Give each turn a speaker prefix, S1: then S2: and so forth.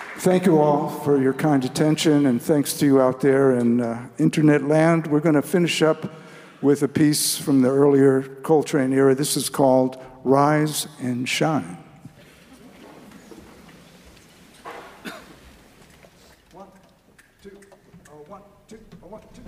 S1: Thank you all for your kind attention, and thanks to you out there in internet land. We're going to finish up with a piece from the earlier Coltrane era. This is called Rise and Shine. 1, 2, 1, 2, 1, 2.